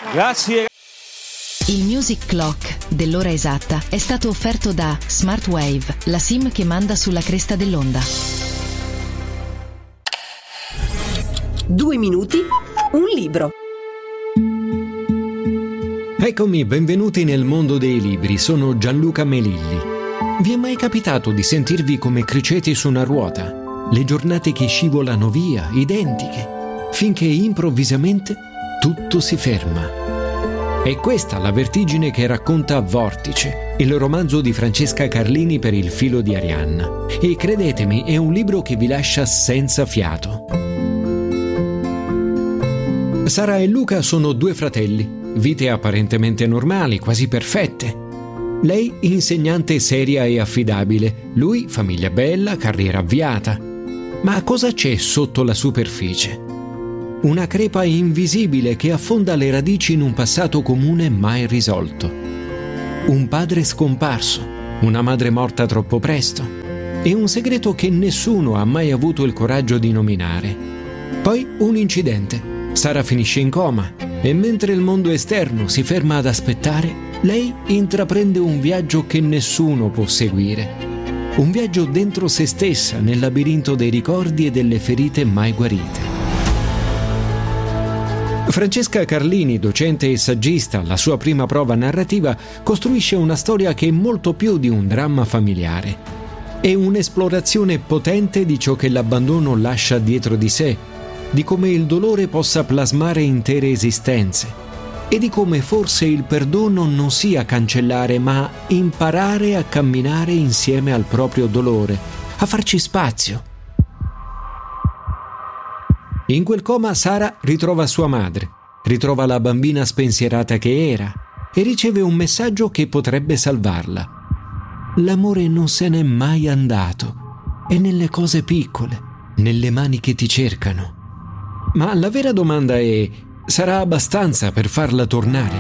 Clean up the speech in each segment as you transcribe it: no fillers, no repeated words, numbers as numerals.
Grazie. Il Music Clock dell'ora esatta è stato offerto da Smartwave, la SIM che manda sulla cresta dell'onda. 2 minuti, un libro. Eccomi, benvenuti nel mondo dei libri, sono Gianluca Melilli. Vi è mai capitato di sentirvi come criceti su una ruota? Le giornate che scivolano via, identiche, finché improvvisamente tutto si ferma. È questa la vertigine che racconta Vortice, il romanzo di Francesca Carlini per Il filo di Arianna. E credetemi, è un libro che vi lascia senza fiato. Sara e Luca sono 2 fratelli, vite apparentemente normali, quasi perfette. Lei insegnante seria e affidabile, lui famiglia bella, carriera avviata. Ma cosa c'è sotto la superficie? Una crepa invisibile che affonda le radici in un passato comune mai risolto. Un padre scomparso, una madre morta troppo presto e un segreto che nessuno ha mai avuto il coraggio di nominare. Poi un incidente. Sara finisce in coma e mentre il mondo esterno si ferma ad aspettare, lei intraprende un viaggio che nessuno può seguire. Un viaggio dentro se stessa nel labirinto dei ricordi e delle ferite mai guarite. Francesca Carlini, docente e saggista, alla sua prima prova narrativa, costruisce una storia che è molto più di un dramma familiare. È un'esplorazione potente di ciò che l'abbandono lascia dietro di sé, di come il dolore possa plasmare intere esistenze e di come forse il perdono non sia cancellare, ma imparare a camminare insieme al proprio dolore, a farci spazio. In quel coma Sara ritrova sua madre, ritrova la bambina spensierata che era e riceve un messaggio che potrebbe salvarla. L'amore non se n'è mai andato, è nelle cose piccole, nelle mani che ti cercano. Ma la vera domanda è: sarà abbastanza per farla tornare?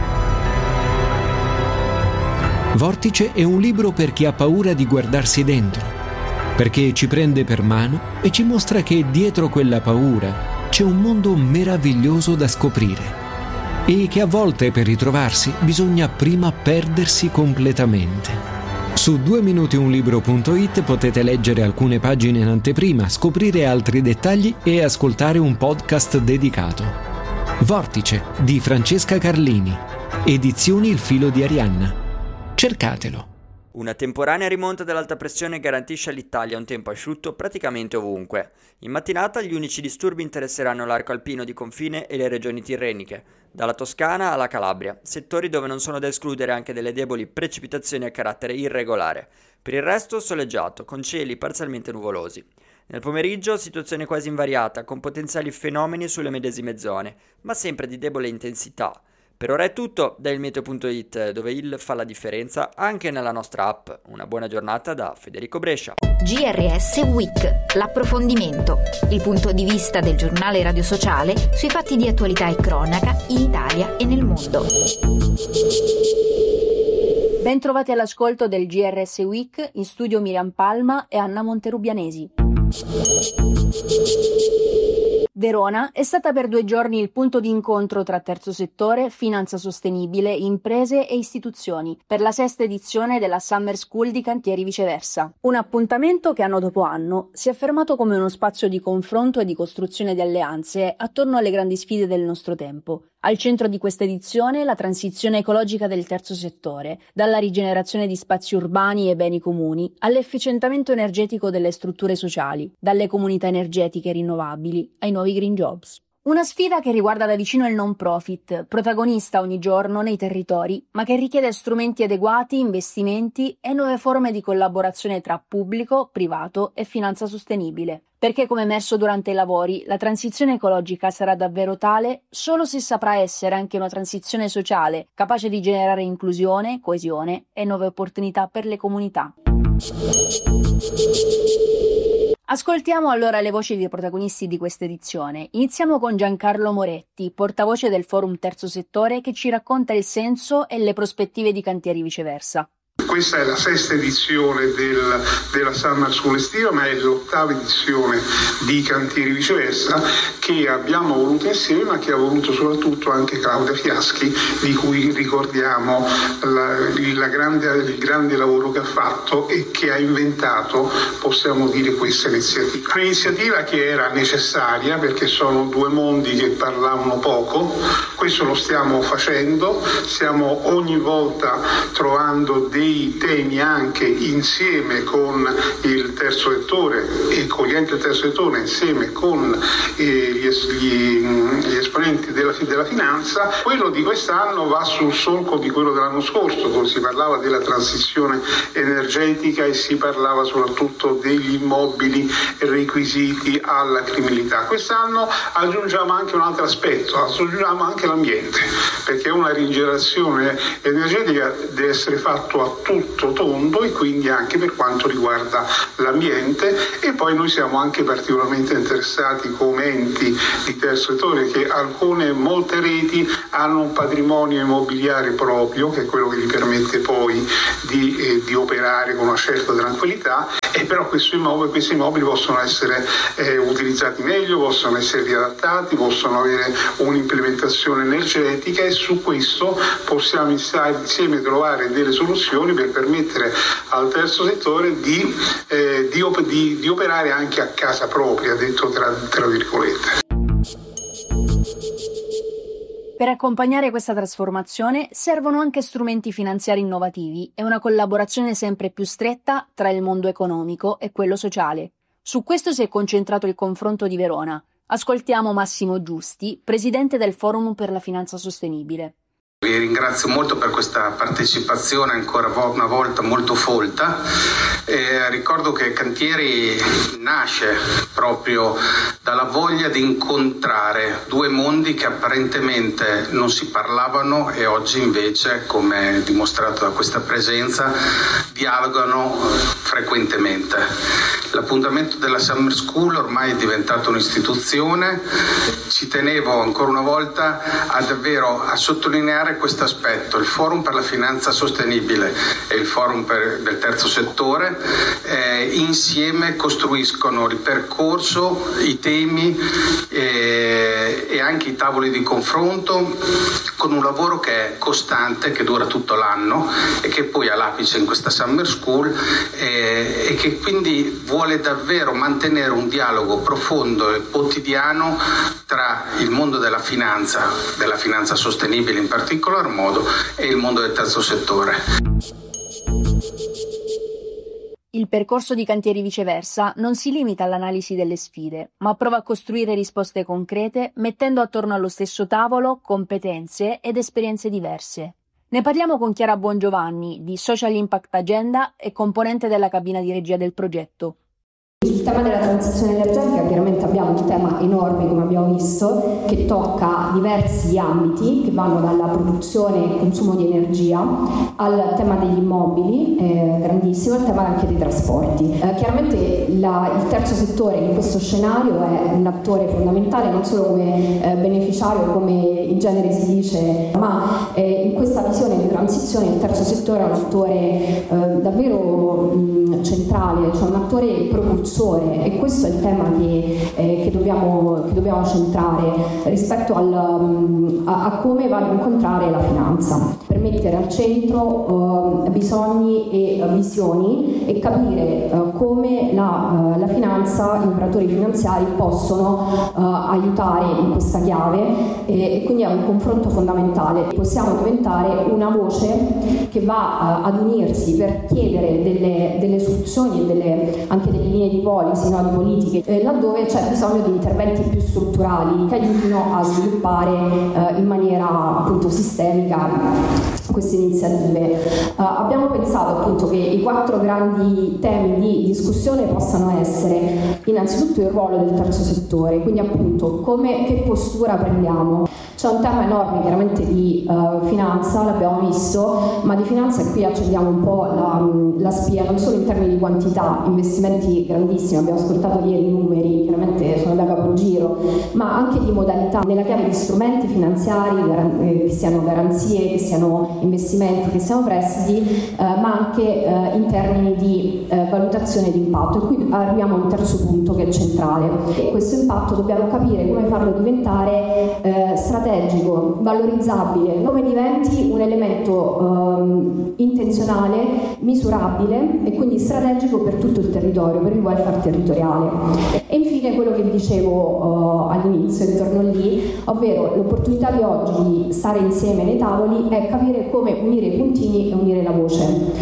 Vortice è un libro per chi ha paura di guardarsi dentro, perché ci prende per mano e ci mostra che dietro quella paura c'è un mondo meraviglioso da scoprire e che a volte per ritrovarsi bisogna prima perdersi completamente. Su 2minutiunlibro.it potete leggere alcune pagine in anteprima, scoprire altri dettagli e ascoltare un podcast dedicato. Vortice di Francesca Carlini, edizioni Il filo di Arianna. Cercatelo. Una temporanea rimonta dell'alta pressione garantisce all'Italia un tempo asciutto praticamente ovunque. In mattinata gli unici disturbi interesseranno l'arco alpino di confine e le regioni tirreniche, dalla Toscana alla Calabria, settori dove non sono da escludere anche delle deboli precipitazioni a carattere irregolare. Per il resto soleggiato, con cieli parzialmente nuvolosi. Nel pomeriggio situazione quasi invariata, con potenziali fenomeni sulle medesime zone, ma sempre di debole intensità. Per ora è tutto da ilmeteo.it, dove il fa la differenza anche nella nostra app. Una buona giornata da Federico Brescia. GRS Week, l'approfondimento, il punto di vista del giornale radio sociale sui fatti di attualità e cronaca in Italia e nel mondo. Ben trovati all'ascolto del GRS Week, in studio Miriam Palma e Anna Monterubianesi. Verona è stata per 2 giorni il punto di incontro tra terzo settore, finanza sostenibile, imprese e istituzioni per la 6ª edizione della Summer School di Cantieri Viceversa. Un appuntamento che anno dopo anno si è affermato come uno spazio di confronto e di costruzione di alleanze attorno alle grandi sfide del nostro tempo. Al centro di questa edizione la transizione ecologica del terzo settore, dalla rigenerazione di spazi urbani e beni comuni all'efficientamento energetico delle strutture sociali, dalle comunità energetiche rinnovabili ai nuovi green jobs. Una sfida che riguarda da vicino il non profit, protagonista ogni giorno nei territori, ma che richiede strumenti adeguati, investimenti e nuove forme di collaborazione tra pubblico, privato e finanza sostenibile. Perché, come emerso durante i lavori, la transizione ecologica sarà davvero tale solo se saprà essere anche una transizione sociale, capace di generare inclusione, coesione e nuove opportunità per le comunità. Ascoltiamo allora le voci dei protagonisti di questa edizione. Iniziamo con Giancarlo Moretti, portavoce del Forum Terzo Settore, che ci racconta il senso e le prospettive di Cantieri Viceversa. Questa è la 6ª edizione della Summer School estiva, ma è l'8ª edizione di Cantieri Viceversa, che abbiamo voluto insieme, ma che ha voluto soprattutto anche Claudia Fiaschi, di cui ricordiamo il grande lavoro che ha fatto e che ha inventato, possiamo dire, questa iniziativa. Un'iniziativa che era necessaria perché sono due mondi che parlavano poco. Questo lo stiamo facendo, stiamo ogni volta trovando dei temi anche insieme con il terzo settore e con gli enti del terzo settore, insieme con gli esponenti della finanza. Quello di quest'anno va sul solco di quello dell'anno scorso, dove si parlava della transizione energetica e si parlava soprattutto degli immobili requisiti alla criminalità. Quest'anno aggiungiamo anche un altro aspetto, aggiungiamo anche l'ambiente, perché una rigenerazione energetica deve essere fatto a tutto tondo e quindi anche per quanto riguarda l'ambiente. E poi noi siamo anche particolarmente interessati come enti di terzo settore che molte reti hanno un patrimonio immobiliare proprio, che è quello che gli permette poi di operare con una certa tranquillità, e però questi immobili possono essere utilizzati meglio, possono essere riadattati, possono avere un'implementazione energetica, e su questo possiamo insieme trovare delle soluzioni per permettere al terzo settore di operare anche a casa propria, detto tra virgolette. Per accompagnare questa trasformazione servono anche strumenti finanziari innovativi e una collaborazione sempre più stretta tra il mondo economico e quello sociale. Su questo si è concentrato il confronto di Verona. Ascoltiamo Massimo Giusti, presidente del Forum per la Finanza Sostenibile. Vi ringrazio molto per questa partecipazione ancora una volta molto folta. Ricordo che Cantieri nasce proprio dalla voglia di incontrare due mondi che apparentemente non si parlavano e oggi invece, come dimostrato da questa presenza, dialogano frequentemente. L'appuntamento della Summer School ormai è diventato un'istituzione. Ci tenevo ancora una volta a sottolineare questo aspetto. Il Forum per la Finanza Sostenibile e il Forum del Terzo Settore insieme costruiscono il percorso, i temi e anche i tavoli di confronto, con un lavoro che è costante, che dura tutto l'anno e che poi ha l'apice in questa Summer School, e che quindi vuole davvero mantenere un dialogo profondo e quotidiano tra il mondo della finanza sostenibile in particolar modo, e il mondo del terzo settore. Il percorso di Cantieri Viceversa non si limita all'analisi delle sfide, ma prova a costruire risposte concrete mettendo attorno allo stesso tavolo competenze ed esperienze diverse. Ne parliamo con Chiara Buongiovanni di Social Impact Agenda e componente della cabina di regia del progetto. Il tema della transizione energetica, chiaramente abbiamo un tema enorme, come abbiamo visto, che tocca diversi ambiti, che vanno dalla produzione e consumo di energia al tema degli immobili, grandissimo, al tema anche dei trasporti. Chiaramente il terzo settore in questo scenario è un attore fondamentale, non solo come beneficiario, come in genere si dice, ma in questa visione di transizione il terzo settore è un attore davvero centrale, cioè un attore propulsore, e questo è il tema che dobbiamo centrare rispetto a come va ad incontrare la finanza, per mettere al centro bisogni e visioni e capire come la finanza, gli operatori finanziari possono aiutare in questa chiave, e quindi è un confronto fondamentale. Possiamo diventare una voce che va ad unirsi per chiedere delle soluzioni e anche delle linee di policy, di politiche, laddove c'è bisogno di interventi più strutturali che aiutino a sviluppare in maniera appunto sistemica queste iniziative. Abbiamo pensato appunto che i 4 grandi temi di discussione possano essere innanzitutto il ruolo del terzo settore, quindi appunto che postura prendiamo. C'è un tema enorme chiaramente di finanza, l'abbiamo visto, ma di finanza qui accendiamo un po' la spia, non solo in termini di quantità, investimenti grandissimi, abbiamo ascoltato ieri i numeri, chiaramente sono da capogiro, ma anche di modalità, nella chiave di strumenti finanziari, che siano garanzie, che siano investimenti, che siano prestiti, ma anche in termini di valutazione di impatto. E qui arriviamo a un terzo punto che è centrale. E questo impatto dobbiamo capire come farlo diventare strategico, valorizzabile, come diventi un elemento intenzionale, misurabile e quindi strategico per tutto il territorio, per il welfare territoriale. E infine quello che vi dicevo all'inizio, intorno lì, ovvero l'opportunità di oggi di stare insieme nei tavoli è capire come unire i puntini e unire la voce.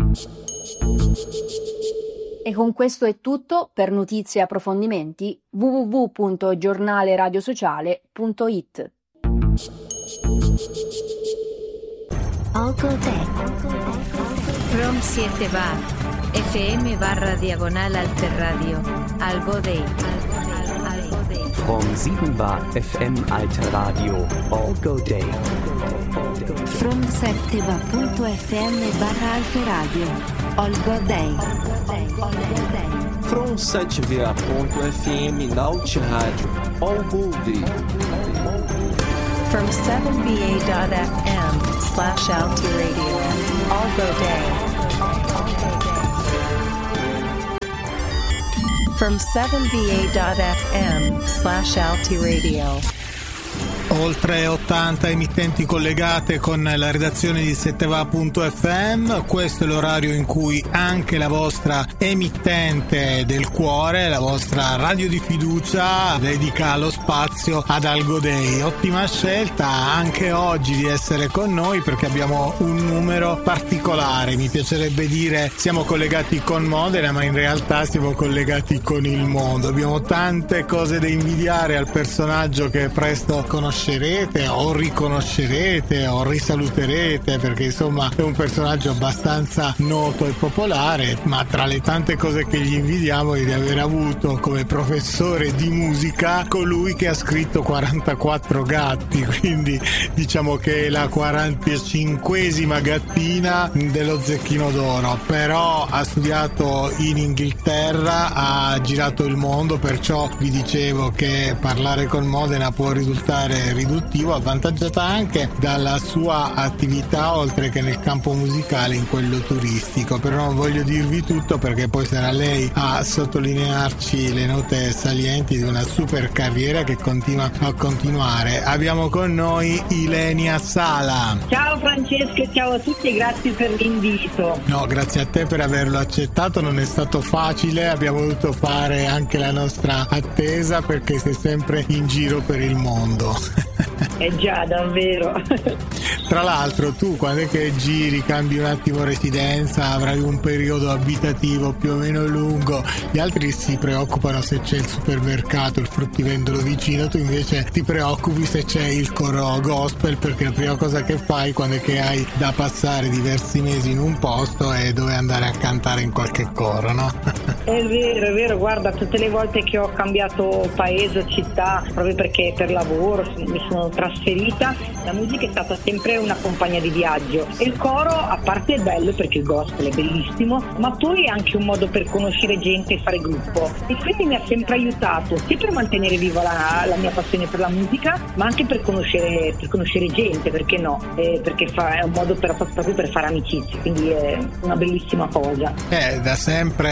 E con questo è tutto. Per notizie e approfondimenti www.giornaleradiosociale.it. All Go Day. From 7 bar. FM/diagonal Alterradio. All Go Day. From 7 bar. FM Alterradio. All Go Day. From 7 bar.fm/Alterradio. All Go Day. From 7va.fm Alterradio. All Go Day. From 7va.fm/Alterradio. All Go Day. From 7va.fm/Alterradio. Oltre 80 emittenti collegate con la redazione di 7va.fm, questo è l'orario in cui anche la vostra emittente del cuore, la vostra radio di fiducia, dedica lo spazio ad All Go Day. Ottima scelta anche oggi di essere con noi, perché abbiamo un numero particolare. Mi piacerebbe dire siamo collegati con Modena, ma in realtà siamo collegati con il mondo. Abbiamo tante cose da invidiare al personaggio che presto conoscerete o riconoscerete o risaluterete, perché insomma è un personaggio abbastanza noto e popolare, ma tra le tante cose che gli invidiamo è di aver avuto come professore di musica colui che ha scritto 44 gatti, quindi diciamo che è la 45esima gattina dello Zecchino d'Oro. Però ha studiato in Inghilterra, ha girato il mondo, perciò vi dicevo che parlare con Modena può risultare riduttivo, avvantaggiata anche dalla sua attività oltre che nel campo musicale in quello turistico. Però non voglio dirvi tutto, perché poi sarà lei a sottolinearci le note salienti di una super carriera che continua a continuare. Abbiamo con noi Ilenia Sala. Ciao Francesco, ciao a tutti e grazie per l'invito. No, grazie a te per averlo accettato, non è stato facile, abbiamo dovuto fare anche la nostra attesa perché sei sempre in giro per il mondo. Già, davvero. Tra l'altro tu quando è che giri, cambi un attimo residenza, avrai un periodo abitativo più o meno lungo, gli altri si preoccupano se c'è il supermercato, il fruttivendolo vicino, tu invece ti preoccupi se c'è il coro gospel, perché la prima cosa che fai quando è che hai da passare diversi mesi in un posto è dove andare a cantare in qualche coro, no? È vero, guarda, tutte le volte che ho cambiato paese, città, proprio perché per lavoro mi sono trasferita, la musica è stata sempre una compagna di viaggio, e il coro, a parte è bello perché il gospel è bellissimo, ma poi è anche un modo per conoscere gente e fare gruppo, e quindi mi ha sempre aiutato sia per mantenere viva la mia passione per la musica, ma anche per conoscere gente, perché no, perché è un modo proprio per fare amicizie, quindi è una bellissima cosa. Da sempre